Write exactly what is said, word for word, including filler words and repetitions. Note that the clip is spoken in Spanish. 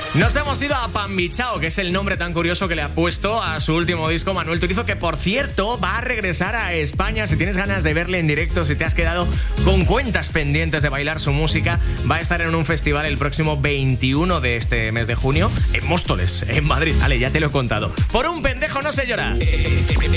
Nos hemos ido a Pambichao, que es el nombre tan curioso que le ha puesto a su último disco Manuel Turizo, que por cierto va a regresar a España. Si tienes ganas de verle en directo, si te has quedado con cuentas pendientes de bailar su música, va a estar en un festival el próximo veintiuno de este mes de junio en Móstoles, en Madrid. Vale, ya te lo he contado. Por un pendejo no se llora.